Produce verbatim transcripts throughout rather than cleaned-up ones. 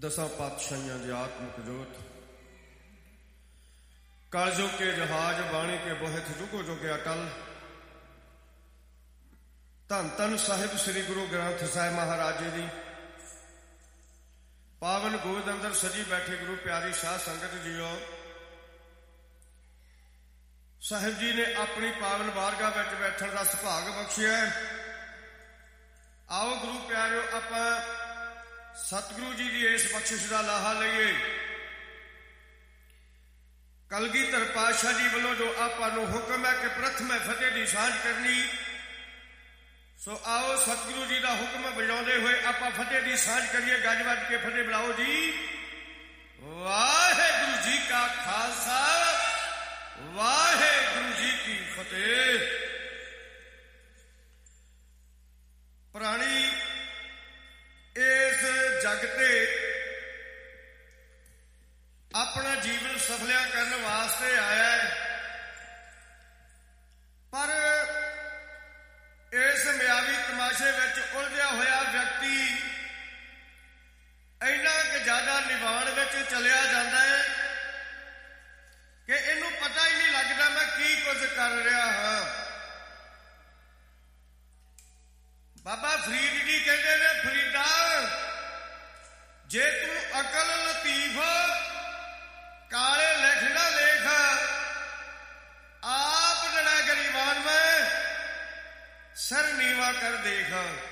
दसां पातशाहियां दी आत्मिक जोत कालजों के जहाज बाणी के बोहत जुगो जुगे अटल धन धन साहिब श्री गुरु ग्रंथ साहिब महाराज जी दी पावन गोद अंदर सजी बैठे गुरु प्यारी शाह संगत जीओ। साहिब जी ने अपनी पावन बारगाह विच बैठण दा सुभाग बख्शिया। आओ गुरु प्यारिओ आपां सतगुरु जी की इस बख्शिश का लाहा लईए। कलगीधर पातशाह जी वालों जो आपां नूं हुक्म है कि प्रथम फतेह की सांझ करनी, सो आओ सतगुरु जी का हुक्म बजाते हुए आपां फतेह की सांझ करिए। गज वज के फतेह बुलाओ जी। वाहेगुरु जी का खालसा वाहेगुरु जी की फतेह। प्राणी इस जगते अपना जीवन सफलिया करने वास्ते आया है, पर इस मायावी तमाशे विच उलझिया होया व्यक्ति इन्ना कि ज्यादा निवाण विच चलिया जाता है कि इनू पता ही नहीं लगता मैं की कुछ कर रहा हाँ। बाबा फरीद जी कहते ने, फरीदा जे तू अकल लतीफ काले लिखना लेख आप जड़ा गरीबान में सर नीवा कर देख।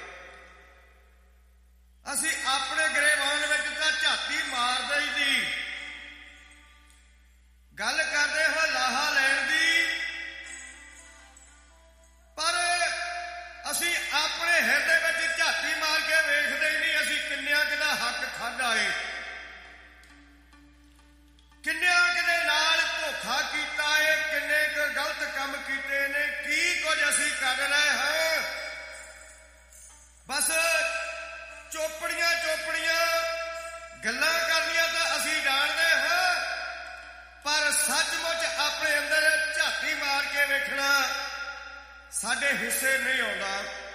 असी अपने गरीबान में तो झाती मारदे ही जी गल करते हो लाहा लैण दी, पर असी अपने हिरदे में झाती मार के वेखते ही नहीं असी किन्निया कि हक खाधा है, किन्निया कि धोखा किया है, किन्ने क गलत काम किए ने, की कुछ असी कर रहे हैं। बस चोपड़ियां चोपड़ियां गल्लां करनियां तो असी जानते हैं, पर सचमुच अपने अंदर झाती मार के वेखना साडे हिस्से नहीं आता।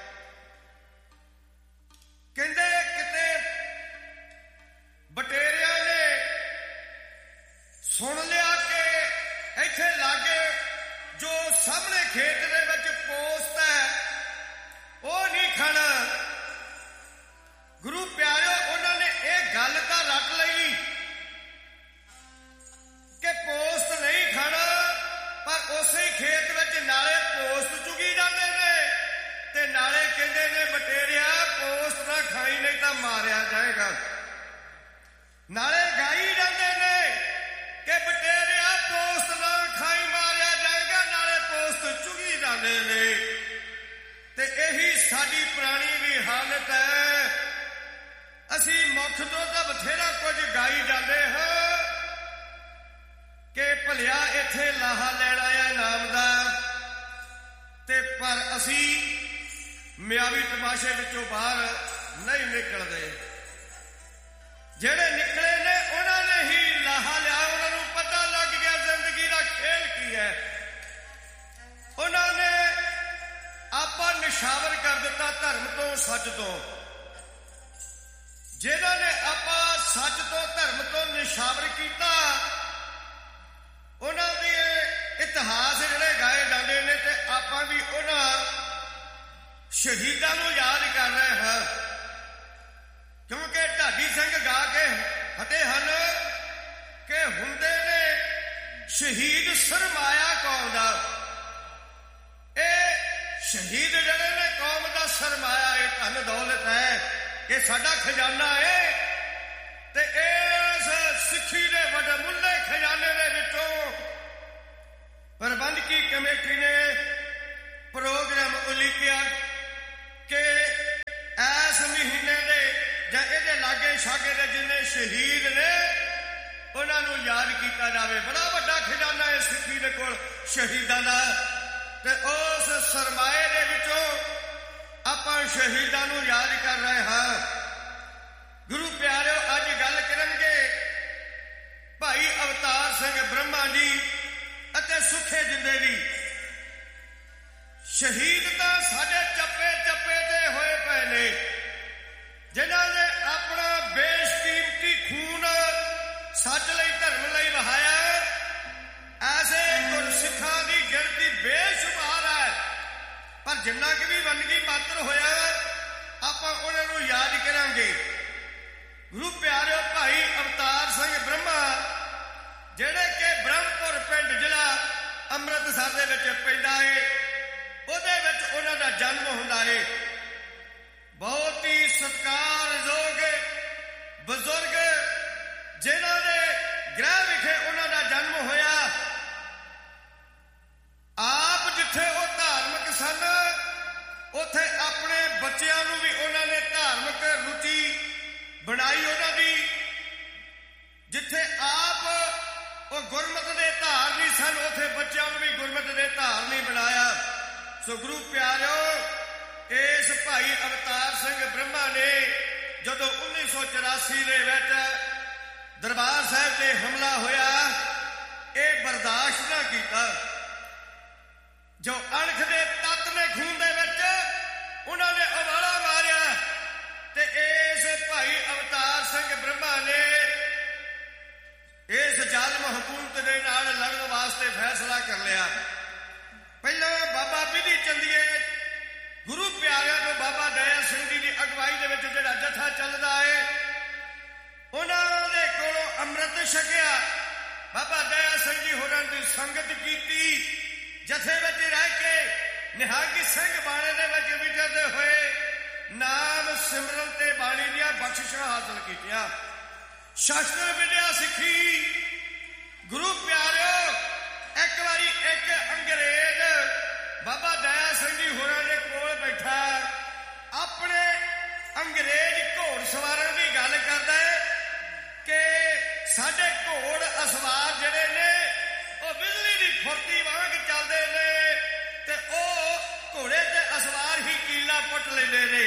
कहंदे किते बटेरिया ने सुन लिया कि इत्थे लागे जो सामने खेत दे विच पोस्ट है वो नहीं खाना। गुरु प्यारिओ उन्होंने ये गल तो रट लई कि पोस्ट नहीं खाना, पर उसे खेत विच नाले पोस्ट चुगी जाते ने ते नाले कहते ने बटेरिया पोस्ट ना खाई नहीं तो मारिया जाएगा। नाले गाई जाते ने कि बटेरिया पोस्ट ना खाई मारिया जाएगा, नाले पोस्ट चुगी जाते ने। ते यही साडी पुरानी भी हालत है। असी मुख तो तो बथेरा कुछ गाई जाते हैं कि भलिया इत्थे लाहा लैण आया नाम दा, ते पर असी मायावी तमाशे विचों बाहर नहीं निकलते। जेड़े निकले ने उन्होंने ही लाहा लिया, उन्होंने पता लग गया जिंदगी का खेल की है। उन्होंने आपा निशावर कर दिता धर्म तो सच तो। जिन्होंने आपा सच तो धर्म तो निशावर किया, उन्होंने इतिहास जिहड़े गाए जाते हैं ते आपां भी उन्हां शहीदां नूं याद कर रहे हैं, क्योंकि ढाडी सिंह गा के हटे हन कि हुंदे ने शहीद सरमाया कौम दा। ए शहीद जिहड़े ने कौम दा सरमाया, ये धन दौलत है, ये साडा खजाना है। ते इस सिੱਖੀ ਦੇ वडमुल्ले खजाने दे विचों प्रबंधकी कमेटी ने प्रोग्राम उलीकिया कि इस महीने दे जां इहदे लागे छागे दे जिन्ने शहीद ने उन्हां नूं याद किया जावे। बड़ा वड्डा खजाना है सिੱਖੀ दे कोल शहीदां दा, ते उस सरमाए दे विचों आपां शहीदां नूं याद कर रहे हां। गुरु प्यारिओ अज गल करनगे भाई अवतार सिंह ब्रह्मा जी अते सुखे जिंदे दी। शहीद तो साडे चप्पे चप्पे ते होए पे ने, जिन्हां ने अपना बेशकीमती ਜਿੰਨਾ ਕਿ ਵੀ ਵੰਨਗੀ ਮਾਤਰ ਹੋਇਆ ਆਪਾਂ ਉਹਨਾਂ ਨੂੰ ਯਾਦ ਕਰਾਂਗੇ। ਗੁਰੂ ਪਿਆਰਿਓ, ਭਾਈ ਅਵਤਾਰ ਸਿੰਘ ਬ੍ਰਹਮਾ ਜਿਹੜੇ ਕਿ ਬ੍ਰਹਮਪੁਰ ਪਿੰਡ ਜ਼ਿਲ੍ਹਾ ਅੰਮ੍ਰਿਤਸਰ ਦੇ ਵਿੱਚ ਪੈਂਦਾ ਏ, ਉਹਦੇ ਵਿੱਚ ਉਹਨਾਂ ਦਾ ਜਨਮ ਹੁੰਦਾ ਏ। ਬਹੁਤ ਹੀ ਸਤਿਕਾਰਯੋਗ ਬਜ਼ੁਰਗ ਜਿਨ੍ਹਾਂ ਦੇ ਗ੍ਰਹਿ ਵਿਖੇ ਉਹਨਾਂ ਦਾ ਜਨਮ ਹੋਇਆ। ਆਪ ਜਿੱਥੇ ਉਹ ਧਾਰਮਿਕ ਸਨ, ਉੱਥੇ ਆਪਣੇ ਬੱਚਿਆਂ ਨੂੰ ਵੀ ਉਹਨਾਂ ਨੇ ਧਾਰਮਿਕ ਰੁਚੀ ਬਣਾਈ ਉਹਨਾਂ ਦੀ। ਜਿੱਥੇ ਆਪ ਉਹ ਗੁਰਮਤਿ ਦੇ ਧਾਰਨੀ ਸਨ, ਉੱਥੇ ਬੱਚਿਆਂ ਨੂੰ ਵੀ ਗੁਰਮਤਿ ਦੇ ਧਾਰਨੀ ਬਣਾਇਆ। ਸੋ ਗੁਰੂ ਪਿਆਰਿਓ, ਇਸ ਭਾਈ ਅਵਤਾਰ ਸਿੰਘ ਬ੍ਰਹਮਾ ਨੇ ਜਦੋਂ ਉੱਨੀ ਸੌ ਚੁਰਾਸੀ ਦੇ ਵਿੱਚ ਦਰਬਾਰ ਸਾਹਿਬ ਤੇ ਹਮਲਾ ਹੋਇਆ, ਇਹ ਬਰਦਾਸ਼ਤ ਨਾ ਕੀਤਾ। ਜੋ ਅਣਖ ਦੇ ਤੱਤ ਨੇ ਖੂਨ ਦੇ ਵਿੱਚ, ਉਹਨਾਂ ਨੇ ਉਬਾਲਾ ਮਾਰਿਆ ਤੇ ਇਸ ਭਾਈ ਅਵਤਾਰ ਸਿੰਘ ਬ੍ਰਹਮਾ ਨੇ ਇਸ ਜ਼ਾਲਮ ਹਕੂਮਤ ਦੇ ਨਾਲ ਲੜਨ ਵਾਸਤੇ ਫੈਸਲਾ ਕਰ ਲਿਆ। ਪਹਿਲਾਂ ਬਾਬਾ ਬਿਧੀ ਚੰਦੀਏ ਗੁਰੂ ਪਿਆਰਿਆਂ ਤੋਂ ਬਾਬਾ ਦਇਆ ਸਿੰਘ ਜੀ ਦੀ ਅਗਵਾਈ ਦੇ ਵਿੱਚ ਜਿਹੜਾ ਜਥਾ ਚੱਲਦਾ ਏ, ਉਹਨਾਂ ਦੇ ਕੋਲੋਂ ਅੰਮ੍ਰਿਤ ਛਕਿਆ। ਬਾਬਾ ਦਇਆ ਸਿੰਘ ਜੀ ਹੋਰਾਂ ਦੀ ਸੰਗਤ ਕੀਤੀ। ਜਥੇ ਵਿੱਚ ਰਹਿ ਕੇ ਨਿਹੰਗ ਸਿੰਘ ਬਾਣੇ ਦੇ ਵਿੱਚ ਵਿਚਰਦੇ ਹੋਏ ਨਾਮ ਸਿਮਰਨ ਤੇ ਬਾਣੀ ਦੀਆਂ ਬਖਸ਼ਿਸ਼ਾਂ ਹਾਸਲ ਕੀਤੀਆਂ। ਸ਼ਾਸਤਰ ਵਿਦਿਆ ਸਿੱਖੀ। ਗੁਰੂ ਪਿਆਰਿਓ, ਇੱਕ ਵਾਰੀ ਇੱਕ ਅੰਗਰੇਜ਼ ਬਾਬਾ ਦਇਆ ਸਿੰਘ ਜੀ ਹੋਰਾਂ ਦੇ ਕੋਲ ਬੈਠਾ ਆਪਣੇ ਅੰਗਰੇਜ਼ ਘੋੜ ਸਵਾਰਾਂ ਦੀ ਗੱਲ ਕਰਦਾ ਹੈ ਕਿ ਸਾਡੇ ਘੋੜ ਅਸਵਾਰ ਜਿਹੜੇ ਨੇ ਉਹ ਬਿਜਲੀ ਦੀ ਫੁਰਤੀ ਵਾਂਗ ਚੱਲਦੇ ਨੇ ਤੇ ਉਹ ਘੋੜੇ ਤੇ ਅਸਵਾਰ ਹੀ ਕੀਲਾ ਪੁੱਟ ਲੈਂਦੇ ਨੇ।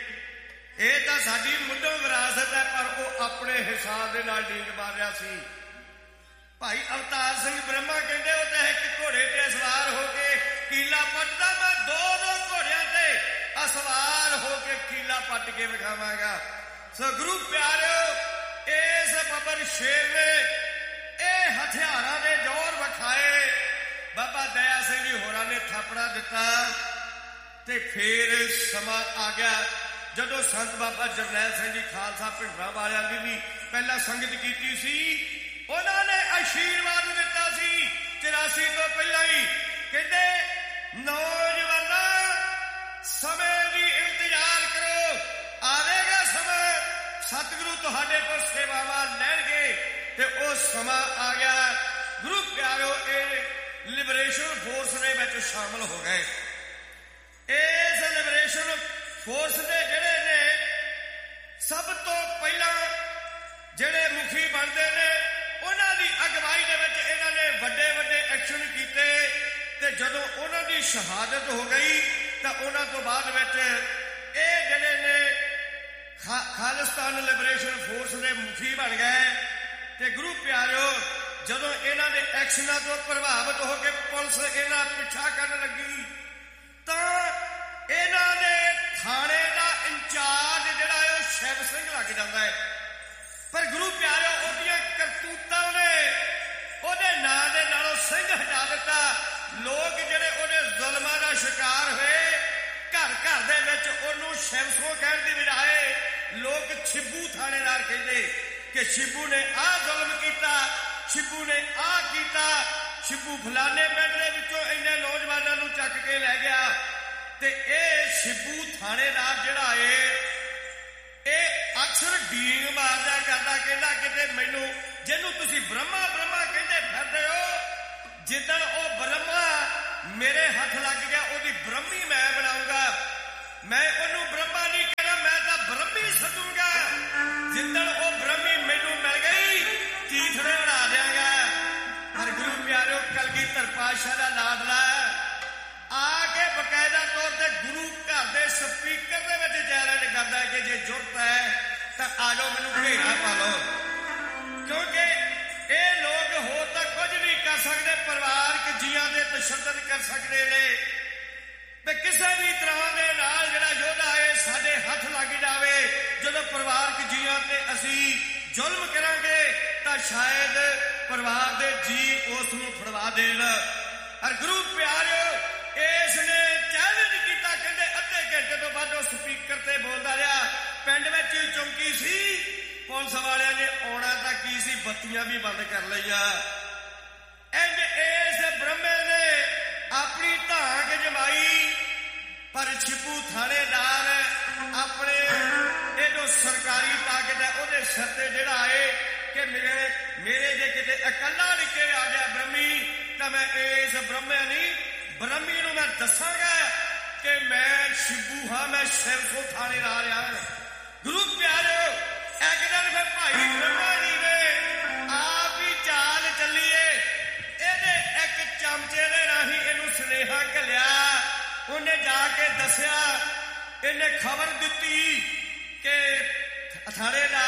ਇਹ ਤਾਂ ਸਾਡੀ ਮੁੱਢੋਂ ਵਿਰਾਸਤ ਹੈ, ਪਰ ਉਹ ਆਪਣੇ ਹਿਸਾਬ ਦੇ ਨਾਲ ਡੀਕ ਮਾਰ ਰਿਹਾ ਸੀ। ਭਾਈ ਅਵਤਾਰ ਸਿੰਘ ਬ੍ਰਹਮਾ ਕਹਿੰਦੇ ਉਹ ਤਾਂ ਇੱਕ ਘੋੜੇ ਤੇ ਅਸਵਾਰ ਹੋ ਕੇ ਕੀਲਾ ਪੱਟਦਾ, ਮੈਂ ਦੋ ਦੋ ਘੋੜਿਆਂ ਤੇ ਅਸਵਾਰ ਹੋ ਕੇ ਕੀਲਾ ਪੱਟ ਕੇ ਵਿਖਾਵਾਂਗਾ। ਸੋ ਗੁਰੂ ਪਿਆਰਿਓ, ਇਸ ਬੱਬਰ ਸ਼ੇਰ ਨੇ ਇਹ ਹਥਿਆਰਾਂ ਦੇ ਜ਼ੋਰ ਵਿਖਾਏ। ਬਾਬਾ ਦਇਆ ਸਿੰਘ ਜੀ ਹੋਰਾਂ ਨੇ ਥਾਪੜਾ ਦਿੱਤਾ ਤੇ ਫੇਰ ਸਮਾਂ ਆ ਗਿਆ ਜਦੋਂ ਸੰਤ ਬਾਬਾ ਜਰਨੈਲ ਸਿੰਘ ਜੀ ਖਾਲਸਾ ਭਿੰਡਰਾਂ ਵਾਲਿਆਂ ਦੀ ਵੀ ਪਹਿਲਾਂ ਸੰਗਤ ਕੀਤੀ ਸੀ। ਉਹਨਾਂ ਨੇ ਆਸ਼ੀਰਵਾਦ ਦਿੱਤਾ ਸੀ ਚੁਰਾਸੀ ਤੋਂ ਪਹਿਲਾਂ ਹੀ। ਕਹਿੰਦੇ ਨੌਜਵਾਨਾਂ, ਸਮੇਂ ਦੀ ਇੰਤਜ਼ਾਰ ਕਰੋ, ਆਵੇਗਾ ਸਮਾਂ, ਸਤਿਗੁਰੂ ਤੁਹਾਡੇ ਕੋਲ ਸੇਵਾਵਾਂ ਲੈਣਗੇ ਤੇ ਉਹ ਸਮਾਂ ਆ ਗਿਆ। ਗੁਰੂ ਪਿਆਰਿਓ, ਇਹ ਲਿਬਰੇਸ਼ਨ ਫੋਰਸ ਦੇ ਵਿੱਚ ਸ਼ਾਮਲ ਹੋ ਗਏ। ਇਸ ਲਿਬਰੇਸ਼ਨ ਫੋਰਸ ਦੇ ਜਿਹੜੇ ਨੇ ਸਭ ਤੋਂ ਪਹਿਲਾਂ ਜਿਹੜੇ ਮੁਖੀ ਬਣਦੇ ਨੇ, ਉਹਨਾਂ ਦੀ ਅਗਵਾਈ ਦੇ ਵਿੱਚ ਇਹਨਾਂ ਨੇ ਵੱਡੇ ਵੱਡੇ ਐਕਸ਼ਨ ਕੀਤੇ ਤੇ ਜਦੋਂ ਉਹਨਾਂ ਦੀ ਸ਼ਹਾਦਤ ਹੋ ਗਈ ਤਾਂ ਉਹਨਾਂ ਤੋਂ ਬਾਅਦ ਵਿੱਚ ਇਹ ਜਿਹੜੇ ਨੇ ਖਾਲਿਸਤਾਨ ਲਿਬਰੇਸ਼ਨ ਫੋਰਸ ਦੇ ਮੁਖੀ ਬਣ ਗਏ। ਤੇ ਗੁਰੂ ਪਿਆਰਿਓ, ਜਦੋਂ ਇਹਨਾਂ ਦੇ ਐਕਸ਼ਨਾਂ ਤੋਂ ਪ੍ਰਭਾਵਿਤ ਹੋ ਕੇ ਪੁਲਿਸ ਇਹਨਾਂ ਪਿੱਛਾ ਕਰਨ ਲੱਗੀ ਤਾਂ ਇਹਨਾਂ ਦੇ ਥਾਣੇ ਦਾ ਇੰਚਾਰਜ ਜਿਹੜਾ ਹੈ ਉਹ ਸ਼ਿਵ ਸਿੰਘ ਲੱਗ ਜਾਂਦਾ ਹੈ। ਪਰ ਗੁਰੂ ਪਿਆਰਿਓ, ਉਹਦੀਆਂ ਕਰਤੂਤਾਂ ਨੇ ਉਹਦੇ ਨਾਂ ਦੇ ਨਾਲੋਂ ਸਿੰਘ ਹਟਾ ਦਿੱਤਾ। ਲੋਕ ਜਿਹੜੇ ਉਹਦੇ ਜ਼ੁਲਮਾਂ ਦਾ ਸ਼ਿਕਾਰ ਹੋਏ, ਘਰ ਘਰ ਦੇ ਵਿੱਚ ਉਹਨੂੰ ਸ਼ਿਵ ਸਿੰਘ ਕਹਿਣ ਦੀ ਬਜਾਏ ਲੋਕ ਛਿੱਬੂ ਥਾਣੇਦਾਰ ਕਹਿੰਦੇ ਕਿ ਛਿੱਬੂ ਨੇ ਆਹ ਜ਼ੁਲਮ ਕੀਤਾ, ਛਿੱਬੂ ਨੇ ਆਹ ਕੀਤਾ, ਛਿੱਬੂ ਫਲਾਣੇ ਪਿੰਡ ਦੇ ਵਿੱਚੋਂ ਇੰਨੇ ਨੌਜਵਾਨਾਂ ਨੂੰ ਚੱਕ ਕੇ ਲੈ ਗਿਆ। ਤੇ ਇਹ ਛਿੱਬੂ ਥਾਣੇਦਾਰ ਜਿਹੜਾ ਏ, ਇਹ ਅਕਸਰ ਡੀਂਗ ਮਾਰਦਾ ਕਰਦਾ, ਕਹਿੰਦਾ ਕਿਤੇ ਮੈਨੂੰ, ਜਿਹਨੂੰ ਤੁਸੀਂ ਬ੍ਰਹਮਾ ਬ੍ਰਹਮਾ ਕਹਿੰਦੇ ਫਿਰਦੇ ਹੋ, ਜਿੱਦਣ ਉਹ ਬ੍ਰਹਮਾ ਮੇਰੇ ਹੱਥ ਲੱਗ ਗਿਆ ਉਹਦੀ ਬ੍ਰਹਮੀ ਮੈਂ ਬਣਾਉਂਗਾ। ਮੈਂ ਉਹਨੂੰ ਬ੍ਰਹਮਾ ਨਹੀਂ ਕਹਿਣਾ, ਮੈਂ ਤਾਂ ਬ੍ਰਹਮੀ ਸੱਦੂਗਾ। ਜਿੱਦਣ ਉਹ ਬ੍ਰਹਮੀ ਮੈਨੂੰ ਮਿਲ ਗਈ, ਤੀਸਰੇ ਬਣਾ ਦਿਆਂਗਾ। ਪਰ ਗੁਰੂ ਪਿਆਰਿਓ, ਕਲਗੀਧਰ ਪਾਤਸ਼ਾਹ ਦਾ ਲਾਡਲਾ ਆ ਕੇ ਬਕਾਇਦਾ ਤੌਰ ਤੇ ਗੁਰੂ ਘਰ ਦੇ ਸਪੀਕਰ ਦੇ ਵਿੱਚ ਚੈਲੰਜ ਕਰਦਾ ਕਿ ਜੇ ਜ਼ਰੂਰਤ ਹੈ ਤਾਂ ਆ ਜਾਓ, ਮੈਨੂੰ ਘੇਰਾ ਪਾ ਲਓ। ਕਿਉਂਕਿ ਇਹ ਲੋਕ ਹੋਰ ਤਾਂ ਕੁਝ ਨਹੀਂ ਕਰ ਸਕਦੇ, ਪਰਿਵਾਰਕ ਜੀਆਂ ਦੇ ਤਸ਼ੱਦਦ ਕਰ ਸਕਦੇ ਨੇ। ਤੇ ਕਿਸੇ ਵੀ ਤਰ੍ਹਾਂ ਦੇ ਨਾਲ ਜਿਹੜਾ ਯੋਧਾ ਹੈ ਸਾਡੇ ਹੱਥ ਲੱਗ ਜਾਵੇ, ਜਦੋਂ ਪਰਿਵਾਰਕ ਜੀਆਂ ਤੇ ਅਸੀਂ ਜ਼ੁਲਮ ਕਰਾਂਗੇ ਤਾਂ ਸ਼ਾਇਦ ਪਰਿਵਾਰ ਦੇ ਜੀ ਉਸ ਨੂੰ ਫੜਵਾ ਦੇਣ। ਔਰ ਗੁਰੂ ਪਿਆਰਿਓ, ਇਸ ਨੇ ਚੈਲੰਜ ਕੀਤਾ ਅੱਡੋ ਸਪੀਕਰ ਤੇ ਬੋਲਦਾ ਰਿਹਾ। ਪਿੰਡ ਵਿੱਚ ਚੌਂਕੀ ਸੀ, ਪੁਲਿਸ ਵਾਲਿਆਂ ਨੇ ਆਉਣਾ ਤਾਂ ਕੀ ਸੀ, ਬੱਤੀਆਂ ਵੀ ਬੰਦ ਕਰ ਲਈਆਂ। ਇੰਝ ਇਸ ਬ੍ਰਹਮੇ ਨੇ ਆਪਣੀ ਧਾਕ ਜਮਾਈ, ਪਰ ਛਿਪੂ ਥਾਣੇਦਾਰ ਆਪਣੇ ਇਹ ਜੋ ਸਰਕਾਰੀ ਤਾਕਤ ਹੈ ਉਹਦੇ ਸਿਰ ਤੇ ਜਿਹੜਾ ਆਏ ਕਿ ਮੇਰੇ ਮੇਰੇ ਜੇ ਕਿਤੇ ਇਕੱਲਾ ਨਿਕੇ ਆ ਗਿਆ ਬ੍ਰਹਮੀ, ਤਾਂ ਮੈਂ ਇਸ ਬ੍ਰਹਮੇ ਨਹੀਂ ਬ੍ਰਹਮੀ ਨੂੰ ਮੈਂ ਦੱਸਾਂਗਾ ਕਿ ਮੈਂ ਛਿਪੂ ਹਾਂ, ਮੈਂ ਸਿਰ ਤੋਂ ਥਾਣੇਦਾਰ ਹਾਂ। ਗੁਰੂ ਪਿਆਰਿਓ, ਇੱਕ ਦਿਨ ਫਿਰ ਭਾਈ ਬ੍ਰਹਮਾ ਜੀ ਨੇ ਆਪ ਹੀ ਚਾਲ ਚੱਲੀਏ, ਇਹਨੇ ਇੱਕ ਚਮਚੇ ਦੇ ਰਾਹੀਂ ਇਹਨੂੰ ਸੁਨੇਹਾ ਘੱਲਿਆ। ਉਹਨੇ ਜਾ ਕੇ ਦੱਸਿਆ, ਇਹਨੇ ਖਬਰ ਦਿੱਤੀ ਕਿ ਥਾਣੇਦਾਰ